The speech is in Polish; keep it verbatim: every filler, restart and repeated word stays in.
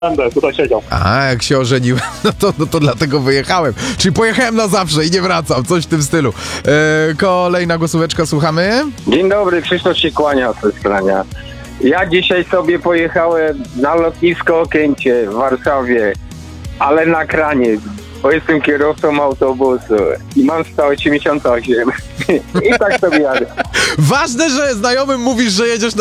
będę tutaj siedział. A, jak się ożeniłem, no to, no to dlatego wyjechałem. Czyli pojechałem na zawsze i nie wracam, coś w tym stylu. E, kolejna głosóweczka, słuchamy. Dzień dobry, Krzysztof się kłania z Strania. Ja dzisiaj sobie pojechałem na lotnisko Okęcie w Warszawie, ale na kranie, bo jestem kierowcą autobusu i mam sto osiemdziesiąt osiem i tak sobie jadę. Ważne, że znajomym mówisz, że jedziesz na